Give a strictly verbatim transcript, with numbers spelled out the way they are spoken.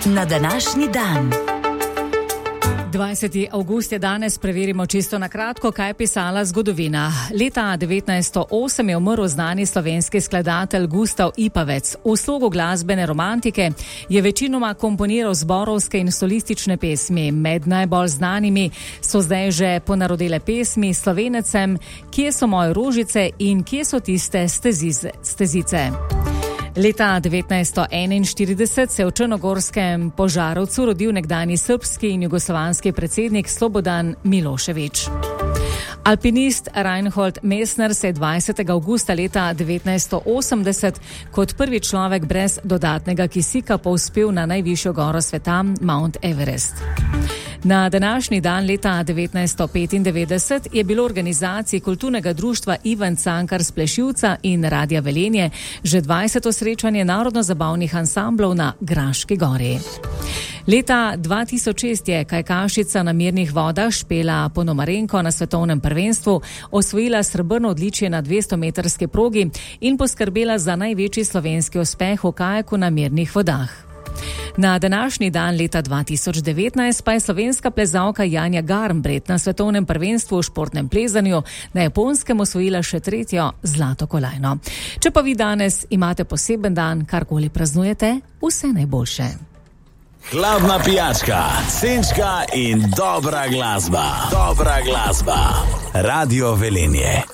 Na današnji dan. dvajseti avgust je danes, preverimo čisto na kratko, kaj je pisala zgodovina. Leta devetnajststo osem je umrl znani slovenski skladatelj Gustav Ipavec. V slogu glasbene romantike je večinoma komponiral zborovske in solistične pesmi. Med najbolj znanimi so zdaj že ponarodele pesmi Slovenecem, Kje so moje rožice in Kje so tiste stezize, stezice. Leta devetnajststo enainštirideset se je v črnogorskem Požarovcu rodil nekdanji srbski in jugoslovanski predsednik Slobodan Milošević. Alpinist Reinhold Messner se je dvajsetega avgusta leta devetnajststo osemdeset kot prvi človek brez dodatnega kisika povzpel na najvišjo goro sveta, Mount Everest. Na današnji dan leta devetnajststo petindevetdeset je bilo organizaciji kulturnega društva Ivan Cankar s Plešivca in Radia Velenje že dvajseto srečanje narodno-zabavnih ansamblov na Graški gori. Leta dva tisoč šest je kajakašica na mirnih vodah Špela Ponomarenko na svetovnem prvenstvu osvojila srebrno odličje na dvestometrski progi in poskrbela za največji slovenski uspeh v kajaku na mirnih vodah. Na današnji dan leta dva tisoč devetnajst pa je slovenska plezalka Janja Garnbret na svetovnem prvenstvu v športnem plezanju na Japonskem osvojila še tretjo zlato kolajno. Če pa vi danes imate poseben dan, karkoli praznujete, vse najboljše. Hladna pijačka, senčka in dobra glasba. Dobra glasba. Radio Velenje.